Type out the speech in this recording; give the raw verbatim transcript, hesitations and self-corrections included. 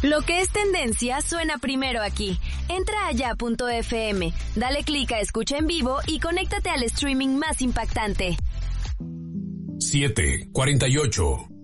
Lo que es tendencia suena primero aquí. Entra a ya punto efe eme, dale clic a escucha en vivo y conéctate al streaming más impactante. siete cuarenta y ocho